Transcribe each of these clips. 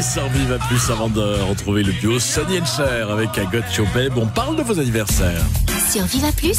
sur Viva Plus avant de retrouver le duo Sonny & Cher avec I Got Your Babe. On parle de vos anniversaires. Sur Viva Plus,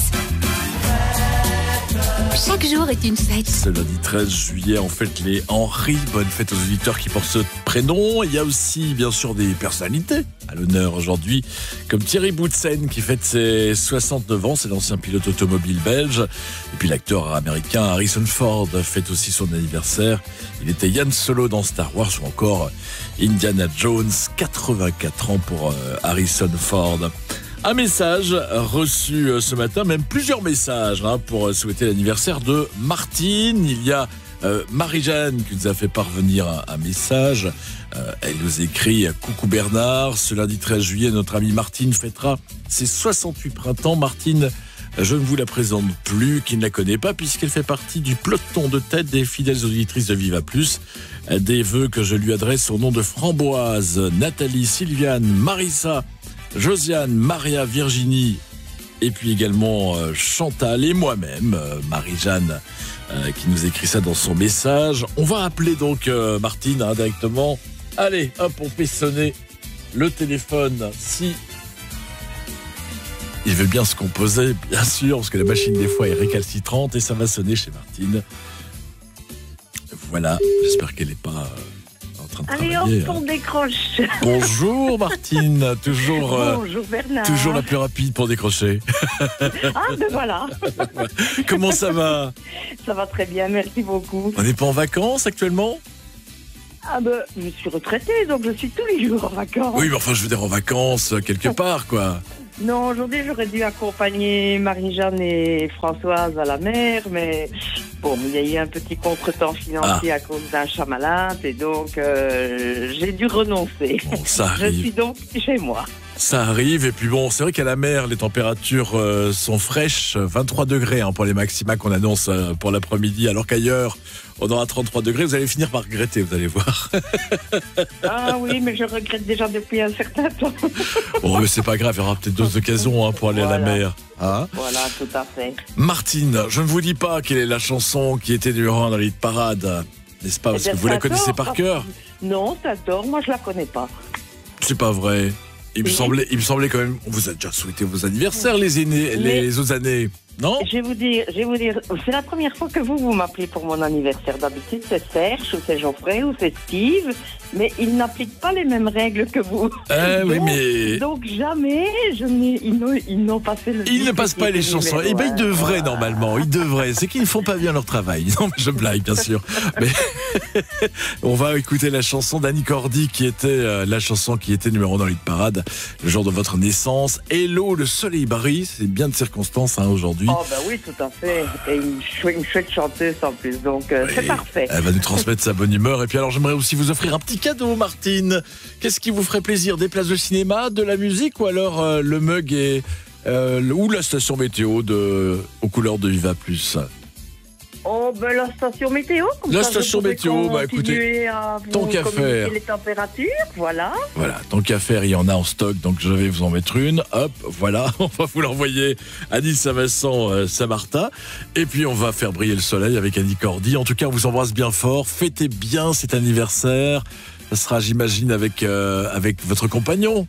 chaque jour est une fête. Ce lundi 13 juillet, on fête les Henri. Bonne fête aux auditeurs qui portent ce prénom. Il y a aussi, bien sûr, des personnalités à l'honneur aujourd'hui, comme Thierry Boutsen qui fête ses 69 ans. C'est l'ancien pilote automobile belge. Et puis l'acteur américain Harrison Ford fête aussi son anniversaire. Il était Han Solo dans Star Wars ou encore Indiana Jones. 84 ans pour Harrison Ford. Un message reçu ce matin, même plusieurs messages pour souhaiter l'anniversaire de Martine. Il y a Marie-Jeanne qui nous a fait parvenir un message. Elle nous écrit « Coucou Bernard, ce lundi 13 juillet, notre amie Martine fêtera ses 68 printemps. Martine, je ne vous la présente plus, qui ne la connaît pas, puisqu'elle fait partie du peloton de tête des fidèles auditrices de Viva Plus. Des vœux que je lui adresse au nom de Framboise, Nathalie, Sylviane, Marissa, Josiane, Maria, Virginie et puis également Chantal et moi-même, Marie-Jeanne, qui nous écrit ça dans son message. On va appeler donc Martine directement. Allez, hop, on fait sonner le téléphone si il veut bien se composer, bien sûr, parce que la machine des fois est récalcitrante et ça va sonner chez Martine. Voilà, j'espère qu'elle n'est pas... Allez hop, on décroche. Bonjour Martine, toujours, bonjour Bernard. Toujours la plus rapide pour décrocher. Ah ben voilà. Comment ça va? Ça va très bien, merci beaucoup. On n'est pas en vacances actuellement? Ah ben, je suis retraitée, donc je suis tous les jours en vacances. Oui, mais enfin je veux dire en vacances quelque part quoi. Non, aujourd'hui j'aurais dû accompagner Marie-Jeanne et Françoise à la mer, mais bon, il y a eu un petit contretemps financier à cause d'un chat malade et donc j'ai dû renoncer. Bon, ça arrive. Je suis donc chez moi. Ça arrive, et puis bon, c'est vrai qu'à la mer, les températures sont fraîches, 23 degrés pour les maxima qu'on annonce pour l'après-midi, alors qu'ailleurs, on aura 33 degrés. Vous allez finir par regretter, vous allez voir. Ah oui, mais je regrette déjà depuis un certain temps. Bon, mais c'est pas grave, il y aura peut-être d'autres occasions pour aller à la mer. Hein? Voilà, tout à fait. Martine, je ne vous dis pas quelle est la chanson qui était numéro 1 dans l'hit parade, n'est-ce pas? Parce que vous la connaissez par cœur. Non, t'as tort, moi je la connais pas. C'est pas vrai. Il me semblait quand même. On vous a déjà souhaité vos anniversaires les autres années, non? Je vais vous dire, c'est la première fois que vous m'appelez pour mon anniversaire. D'habitude, c'est Serge, ou c'est Geoffrey, ou c'est Steve, mais ils n'appliquent pas les mêmes règles que vous. Oui, mais. Donc jamais, ils n'ont pas fait le. Ils ne passent pas les chansons. Eh ben, ils devraient normalement. Ils devraient. C'est qu'ils ne font pas bien leur travail. Non, mais je blague, bien sûr. Mais on va écouter la chanson d'Annie Cordy, qui était la chanson qui était numéro 1 dans l'hit parade le jour de votre naissance. Hello, le soleil brille. C'est bien de circonstance aujourd'hui. Oh bah oui, tout à fait. Et une chouette chanteuse en plus, donc c'est parfait. Elle va nous transmettre sa bonne humeur. Et puis alors, j'aimerais aussi vous offrir un petit cadeau, Martine. Qu'est-ce qui vous ferait plaisir? Des places de cinéma, de la musique, ou alors le mug ou la station météo aux couleurs de Viva Plus? Oh, ben la station météo. La station météo, bah écoutez, tant qu'à faire. Les températures, voilà. Voilà, tant qu'à faire, il y en a en stock, donc je vais vous en mettre une. Hop, voilà, on va vous l'envoyer à Nice, Saint-Vincent, Saint-Martin. Et puis on va faire briller le soleil avec Annie Cordy. En tout cas, on vous embrasse bien fort. Fêtez bien cet anniversaire. Ça sera, j'imagine, avec votre compagnon.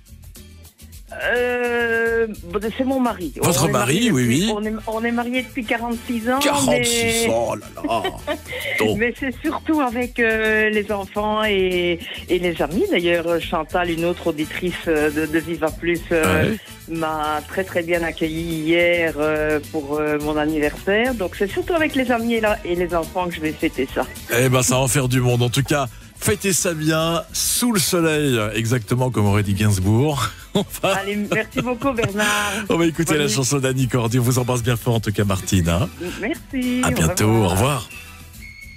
C'est mon mari. Votre mari, oui. On est mariés depuis 46 ans. 46 ans, oh là là. Donc. Mais c'est surtout avec les enfants et les amis. D'ailleurs, Chantal, une autre auditrice de Viva Plus, m'a très très bien accueilli hier pour mon anniversaire. Donc c'est surtout avec les amis et les enfants que je vais fêter ça. Eh ben, ça va en faire du monde. En tout cas, fêtez ça bien, sous le soleil, exactement comme aurait dit Gainsbourg. Allez, merci beaucoup Bernard. On va écouter la chanson d'Annie Cordy. On vous embrasse bien fort en tout cas, Martine. Merci. À bientôt, au revoir.